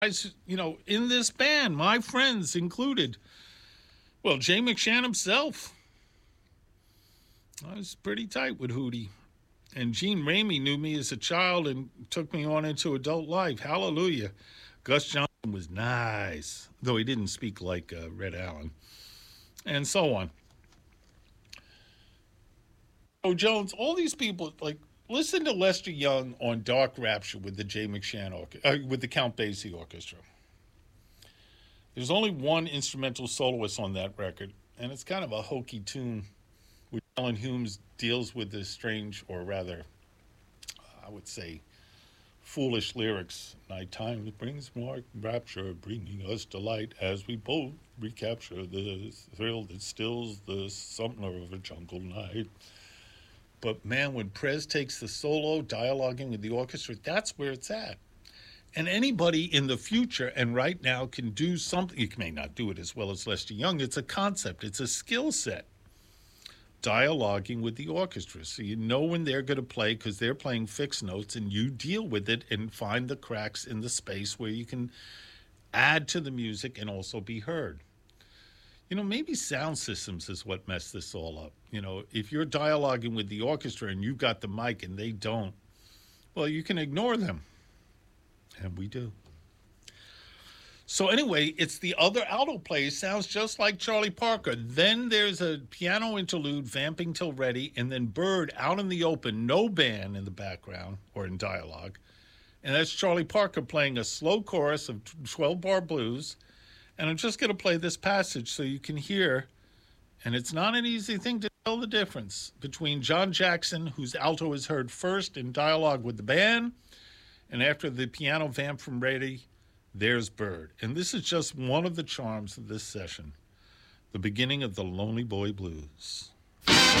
guys, in this band, my friends included. Well, Jay McShann himself. I was pretty tight with Hootie. And Gene Ramey knew me as a child and took me on into adult life. Hallelujah. Gus Johnson was nice, though he didn't speak like Red Allen. And so on. Oh, Jones, all these people, like, listen to Lester Young on Dark Rapture with the Jay McShann with the Count Basie Orchestra. There's only one instrumental soloist on that record, and it's kind of a hokey tune where Alan Humes deals with this strange, or rather, I would say, foolish lyrics. Nighttime brings more rapture, bringing us delight as we both recapture the thrill that stills the summer of a jungle night. But man, when Prez takes the solo, dialoguing with the orchestra, that's where it's at. And anybody in the future and right now can do something. You may not do it as well as Lester Young. It's a concept. It's a skill set. Dialoguing with the orchestra. So you know when they're going to play because they're playing fixed notes and you deal with it and find the cracks in the space where you can add to the music and also be heard. Maybe sound systems is what messed this all up. If you're dialoguing with the orchestra and you've got the mic and they don't, well, you can ignore them. And we do. So anyway, it's the other alto player. Sounds just like Charlie Parker. Then there's a piano interlude, Vamping Till Ready, and then Bird out in the open, no band in the background or in dialogue. And that's Charlie Parker playing a slow chorus of 12-bar blues. And I'm just going to play this passage so you can hear. And it's not an easy thing to tell the difference between John Jackson, whose alto is heard first in dialogue with the band, and after the piano vamp from Ready, there's Bird. And this is just one of the charms of this session, the beginning of the Lonely Boy Blues.